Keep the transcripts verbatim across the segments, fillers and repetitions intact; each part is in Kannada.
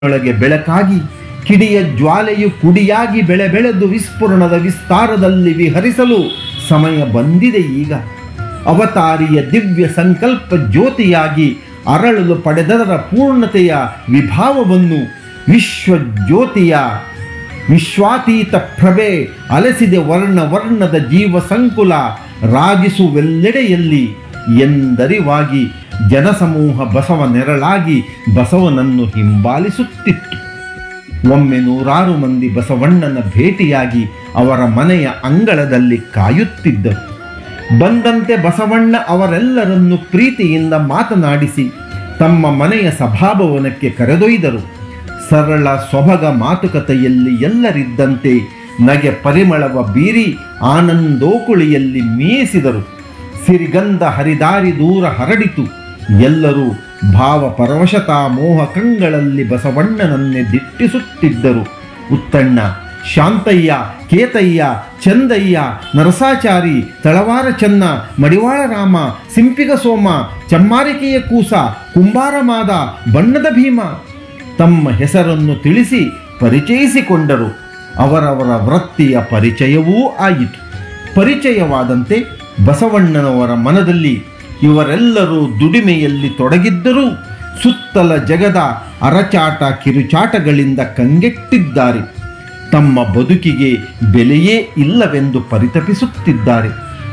ಒಳಗೆ ಬೆಳಕಾಗಿ ಕಿಡಿಯ ಜ್ವಾಲೆಯು ಕುಡಿಯಾಗಿ ಬೆಳೆ ಬೆಳೆದು ವಿಸ್ಫುರಣದ ವಿಸ್ತಾರದಲ್ಲಿ ವಿಹರಿಸಲು ಸಮಯ ಬಂದಿದೆ ಈಗ. ಅವತಾರಿಯ ದಿವ್ಯ ಸಂಕಲ್ಪ ಜ್ಯೋತಿಯಾಗಿ ಅರಳಲು ಪಡೆದರ ಪೂರ್ಣತೆಯ ವಿಭಾವವನ್ನು ವಿಶ್ವಜ್ಯೋತಿಯ ವಿಶ್ವಾತೀತ ಪ್ರಭೆ ಅಲಸಿದೆ ವರ್ಣ ವರ್ಣದ ಜೀವ ಸಂಕುಲ ರಾಗಿಸುವೆಲ್ಲೆಡೆಯಲ್ಲಿ ಎಂದರಿವಾಗಿ ಜನಸಮೂಹ ಬಸವ ನೆರಳಾಗಿ ಬಸವನನ್ನು ಹಿಂಬಾಲಿಸುತ್ತಿತ್ತು. ಒಮ್ಮೆ ನೂರಾರು ಮಂದಿ ಬಸವಣ್ಣನ ಭೇಟಿಯಾಗಿ ಅವರ ಮನೆಯ ಅಂಗಳದಲ್ಲಿ ಕಾಯುತ್ತಿದ್ದರು. ಬಂದಂತೆ ಬಸವಣ್ಣ ಅವರೆಲ್ಲರನ್ನು ಪ್ರೀತಿಯಿಂದ ಮಾತನಾಡಿಸಿ ತಮ್ಮ ಮನೆಯ ಸಭಾಭವನಕ್ಕೆ ಕರೆದೊಯ್ದರು. ಸರಳ ಸೊಬಗ ಮಾತುಕತೆಯಲ್ಲಿ ಎಲ್ಲರಿದ್ದಂತೆ ನಗೆ ಪರಿಮಳವ ಬೀರಿ ಆನಂದೋಕುಳಿಯಲ್ಲಿ ಮೀಸಿದರು. ಸಿರಿಗಂಧ ಹರಿದಾರಿ ದೂರ ಹರಡಿತು. ಎಲ್ಲರೂ ಭಾವ ಪರವಶತಾ ಮೋಹ ಕಂಗಳಲ್ಲಿ ಬಸವಣ್ಣನನ್ನೇ ದಿಟ್ಟಿಸುತ್ತಿದ್ದರು. ಉತ್ತಣ್ಣ, ಶಾಂತಯ್ಯ, ಕೇತಯ್ಯ, ಚಂದಯ್ಯ, ನರಸಾಚಾರಿ, ತಳವಾರ ಚೆನ್ನ, ಮಡಿವಾಳ ರಾಮ, ಸಿಂಪಿಗ ಸೋಮ, ಚಮ್ಮಾರಿಕೆಯ ಕೂಸ, ಕುಂಬಾರಮಾದ, ಬಣ್ಣದ ಭೀಮ ತಮ್ಮ ಹೆಸರನ್ನು ತಿಳಿಸಿ ಪರಿಚಯಿಸಿಕೊಂಡರು. ಅವರವರ ವೃತ್ತಿಯ ಪರಿಚಯವೂ ಆಯಿತು. ಪರಿಚಯವಾದಂತೆ ಬಸವಣ್ಣನವರ ಮನದಲ್ಲಿ ಇವರೆಲ್ಲರೂ ದುಡಿಮೆಯಲ್ಲಿ ತೊಡಗಿದ್ದರೂ ಸುತ್ತಲ ಜಗದ ಅರಚಾಟ ಕಿರುಚಾಟಗಳಿಂದ ಕಂಗೆಟ್ಟಿದ್ದಾರೆ. ತಮ್ಮ ಬದುಕಿಗೆ ಬೆಲೆಯೇ ಇಲ್ಲವೆಂದು ಪರಿತಪಿಸುತ್ತಿದ್ದಾರೆ.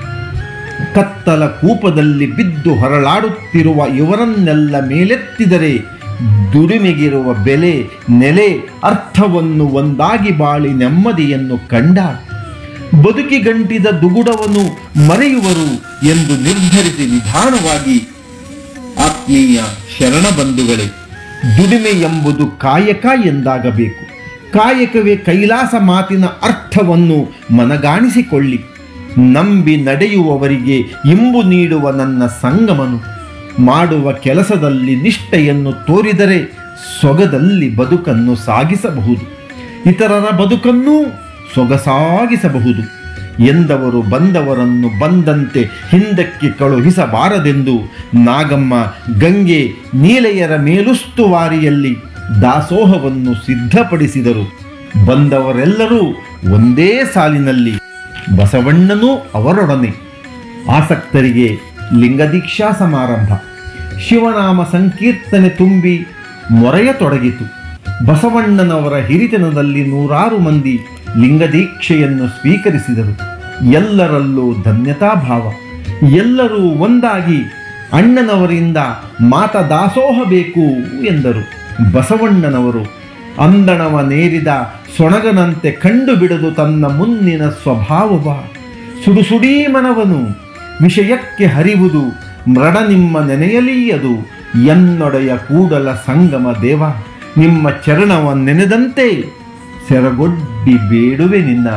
ಕತ್ತಲ ಕೂಪದಲ್ಲಿ ಬಿದ್ದು ಹೊರಳಾಡುತ್ತಿರುವ ಇವರನ್ನೆಲ್ಲ ಮೇಲೆತ್ತಿದರೆ ದುಡಿಮೆಗಿರುವ ಬೆಲೆ, ನೆಲೆ, ಅರ್ಥವನ್ನು ಒಂದಾಗಿ ಬಾಳಿ ನೆಮ್ಮದಿಯನ್ನು ಕಂಡ ಬದುಕಿಗಂಟಿದ ದುಗುಡವನ್ನು ಮರೆಯುವರು ಎಂದು ನಿರ್ಧರಿಸಿ ನಿಧಾನವಾಗಿ, ಆತ್ಮೀಯ ಶರಣ ಬಂಧುಗಳೇ, ದುಡಿಮೆ ಎಂಬುದು ಕಾಯಕ ಎಂದಾಗಬೇಕು. ಕಾಯಕವೇ ಕೈಲಾಸ ಮಾತಿನ ಅರ್ಥವನ್ನು ಮನಗಾಣಿಸಿಕೊಳ್ಳಿ. ನಂಬಿ ನಡೆಯುವವರಿಗೆ ಇಂಬು ನೀಡುವ ನನ್ನ ಸಂಗಮನು ಮಾಡುವ ಕೆಲಸದಲ್ಲಿ ನಿಷ್ಠೆಯನ್ನು ತೋರಿದರೆ ಸೊಗದಲ್ಲಿ ಬದುಕನ್ನು ಸಾಗಿಸಬಹುದು, ಇತರರ ಬದುಕನ್ನೂ ಸೊಗಸಾಗಿಸಬಹುದು. ಎಂದವರು ಬಂದವರನ್ನು ಬಂದಂತೆ ಹಿಂದಕ್ಕೆ ಕಳುಹಿಸಬಾರದೆಂದು ನಾಗಮ್ಮ, ಗಂಗೆ, ನೀಲೆಯರ ಮೇಲುಸ್ತುವಾರಿಯಲ್ಲಿ ದಾಸೋಹವನ್ನು ಸಿದ್ಧಪಡಿಸಿದರು. ಬಂದವರೆಲ್ಲರೂ ಒಂದೇ ಸಾಲಿನಲ್ಲಿ, ಬಸವಣ್ಣನೂ ಅವರೊಡನೆ. ಆಸಕ್ತರಿಗೆ ಲಿಂಗದೀಕ್ಷಾ ಸಮಾರಂಭ. ಶಿವನಾಮ ಸಂಕೀರ್ತನೆ ತುಂಬಿ ಮೊರೆಯತೊಡಗಿತು. ಬಸವಣ್ಣನವರ ಹಿರಿತನದಲ್ಲಿ ನೂರಾರು ಮಂದಿ ಲಿಂಗದೀಕ್ಷೆಯನ್ನು ಸ್ವೀಕರಿಸಿದರು. ಎಲ್ಲರಲ್ಲೂ ಧನ್ಯತಾಭಾವ. ಎಲ್ಲರೂ ಒಂದಾಗಿ ಅಣ್ಣನವರಿಂದ ಮಾತ ದಾಸೋಹ ಬೇಕು ಎಂದರು. ಬಸವಣ್ಣನವರು ಅಂದಣವ ನೇರಿದ ಸೊಣಗನಂತೆ ಕಂಡು ಬಿಡದು ತನ್ನ ಮುನ್ನಿನ ಸ್ವಭಾವವ. ಸುಡುಸುಡೀ ಮನವನು ವಿಷಯಕ್ಕೆ ಹರಿವುದು ಮೃಡ ನಿಮ್ಮ ನೆನೆಯಲೀಯದು. ಎನ್ನೊಡೆಯ ಕೂಡಲ ಸಂಗಮ ದೇವ, ನಿಮ್ಮ ಚರಣವ ನೆನೆದಂತೆ ಸೆರಗೊಡ್ಡಿ ಬೇಡುವೆ ನಿನ್ನ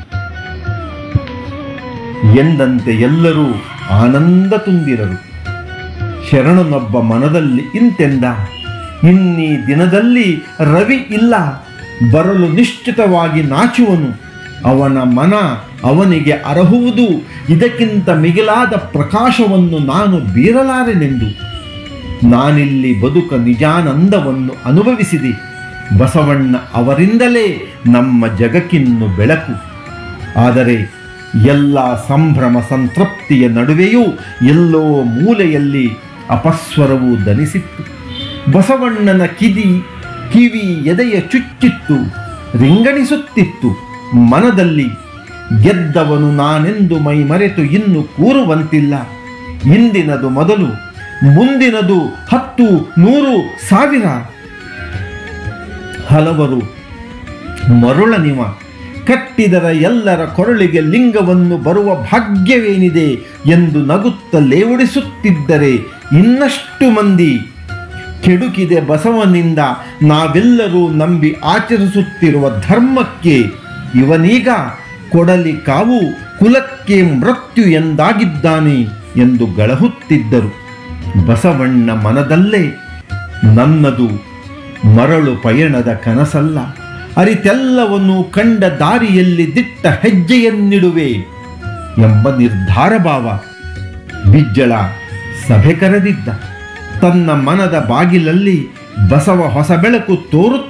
ಎಂದಂತೆ ಎಲ್ಲರೂ ಆನಂದ ತುಂಬಿರರು. ಶರಣನೊಬ್ಬ ಮನದಲ್ಲಿ ಇಂತೆಂದ, ಇನ್ನೀ ದಿನದಲ್ಲಿ ರವಿ ಇಲ್ಲ, ಬರಲು ನಿಶ್ಚಿತವಾಗಿ ನಾಚುವನು. ಅವನ ಮನ ಅವನಿಗೆ ಅರಹುವುದು, ಇದಕ್ಕಿಂತ ಮಿಗಿಲಾದ ಪ್ರಕಾಶವನ್ನು ನಾನು ಬೀರಲಾರೆನೆಂದು. ನಾನಿಲ್ಲಿ ಬದುಕ ನಿಜಾನಂದವನ್ನು ಅನುಭವಿಸಿದೆ. ಬಸವಣ್ಣ ಅವರಿಂದಲೇ ನಮ್ಮ ಜಗಕ್ಕಿನ್ನು ಬೆಳಕು. ಆದರೆ ಎಲ್ಲ ಸಂಭ್ರಮ ಸಂತೃಪ್ತಿಯ ನಡುವೆಯೂ ಎಲ್ಲೋ ಮೂಲೆಯಲ್ಲಿ ಅಪಸ್ವರವು ದನಿಸಿತ್ತು. ಬಸವಣ್ಣನ ಕಿದಿ ಕಿವಿ ಎದೆಯ ಚುಚ್ಚಿತ್ತು, ರಿಂಗಣಿಸುತ್ತಿತ್ತು. ಮನದಲ್ಲಿ ಗೆದ್ದವನು ನಾನೆಂದು ಮೈ ಮರೆತು ಇನ್ನು ಕೂರುವಂತಿಲ್ಲ. ಇಂದಿನದು ಮೊದಲು, ಮುಂದಿನದು ಹತ್ತು, ನೂರು, ಸಾವಿರ. ಹಲವರು ಮರುಳನಿವ ಕಟ್ಟಿದರ ಎಲ್ಲರ ಕೊರಳಿಗೆ ಲಿಂಗವನ್ನು ಬರುವ ಭಾಗ್ಯವೇನಿದೆ ಎಂದು ನಗುತ್ತಲೇ ಉಡಿಸುತ್ತಿದ್ದರೆ, ಇನ್ನಷ್ಟು ಮಂದಿ ಕೆಡುಕಿದೆ ಬಸವನಿಂದ ನಾವೆಲ್ಲರೂ ನಂಬಿ ಆಚರಿಸುತ್ತಿರುವ ಧರ್ಮಕ್ಕೆ. ಇವನೀಗ ಕೊಡಲಿ ಕಾವು, ಕುಲಕ್ಕೆ ಮೃತ್ಯು ಎಂದಾಗಿದ್ದಾನೆ ಎಂದು ಗಳಹುತ್ತಿದ್ದರು. ಬಸವಣ್ಣ ಮನದಲ್ಲೇ ನನ್ನದು ಮರಳು ಪಯಣದ ಕನಸಲ್ಲ, ಅರಿತೆಲ್ಲವನ್ನು ಕಂಡ ದಾರಿಯಲ್ಲಿ ದಿಟ್ಟ ಹೆಜ್ಜೆಯನ್ನಿಡುವೆ ಎಂಬ ನಿರ್ಧಾರ ಭಾವ. ಬಿಜ್ಜಳ ಸಭೆ ಕರೆದಿದ್ದ. ತನ್ನ ಮನದ ಬಾಗಿಲಲ್ಲಿ ಬಸವ ಹೊಸ ಬೆಳಕು ತೋರುತ್ತ